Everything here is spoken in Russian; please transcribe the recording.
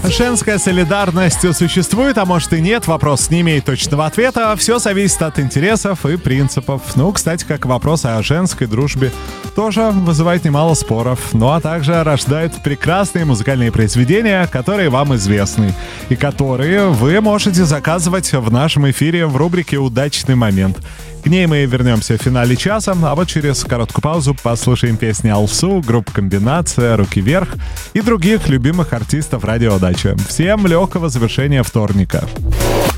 Женская солидарность существует, а может и нет, вопрос не имеет точного ответа. Все зависит от интересов и принципов. Ну, кстати, как вопрос о женской дружбе тоже вызывает немало споров. Ну, а также рождает прекрасные музыкальные произведения, которые вам известны и которые вы можете заказывать в нашем эфире в рубрике «Удачный момент». К ней мы вернемся в финале часа, а вот через короткую паузу послушаем песни Алсу, группа «Комбинация», «Руки вверх» и других любимых артистов радио «Дача». Всем легкого завершения вторника.